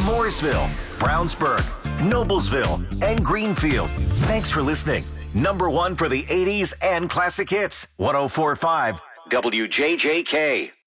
Mooresville, Brownsburg, Noblesville, and Greenfield. Thanks for listening. Number one for the 80s and classic hits. 104.5 WJJK.